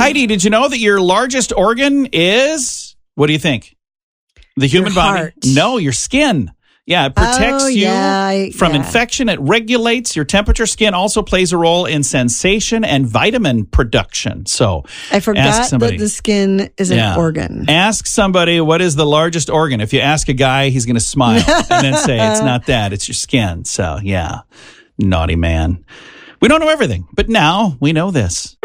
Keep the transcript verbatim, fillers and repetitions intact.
Heidi, did you know that your largest organ is, what do you think? The human Your body? heart. No, your skin. Yeah, it protects Oh, you yeah, from yeah. infection. It regulates your temperature. Skin also plays a role in sensation and vitamin production. So I forgot ask somebody. that the skin is an Yeah. organ. Ask somebody what is the largest organ. If you ask a guy, he's going to smile and then say, it's not that, it's your skin. So, yeah, naughty man. We don't know everything, but now we know this.